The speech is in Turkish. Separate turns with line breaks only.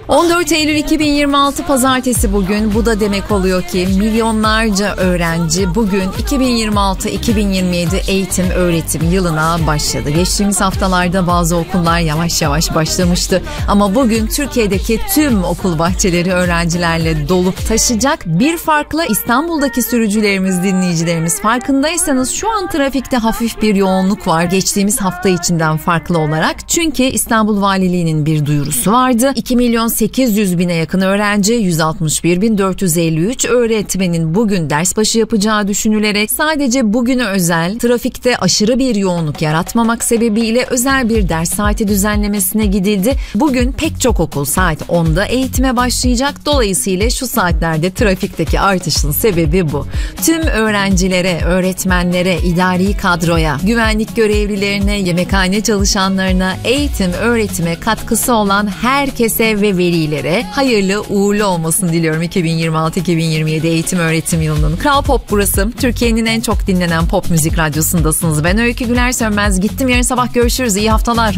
14 Eylül 2026 Pazartesi bugün. Bu da demek oluyor ki milyonlarca öğrenci bugün 2026-2027 eğitim öğretim yılına başladı. Geçtiğimiz haftalarda bazı okullar yavaş yavaş başlamıştı. Ama bugün Türkiye'deki tüm okul bahçeleri öğrencilerle dolup taşacak. Bir farkla İstanbul'daki sürücülerimiz, dinleyicilerimiz, farkındaysanız şu an trafikte hafif bir yoğunluk var. Geçtiğimiz hafta içinden farklı olarak. Çünkü İstanbul Valiliği'nin bir duyurusu vardı. 2.800.000'e yakın öğrenci, 161.453 öğretmenin bugün ders başı yapacağı düşünülerek sadece bugüne özel trafikte aşırı bir yoğunluk yaratmamak sebebiyle özel bir ders saati düzenlemesine gidildi. Bugün pek çok okul saat 10'da eğitime başlayacak. Dolayısıyla şu saatlerde trafikteki artışın sebebi bu. Tüm öğrencilere, öğretmenlere, idari kadroya, güvenlik görevlilerine, yemekhane çalışanlarına, eğitim, öğretime katkısı olan herkese ve velilere hayırlı uğurlu olmasını diliyorum 2026-2027 eğitim öğretim yılının. Kral Pop burası. Türkiye'nin en çok dinlenen pop müzik radyosundasınız. Ben Öykü Güler Sönmez. Gittim, yarın sabah görüşürüz. İyi haftalar.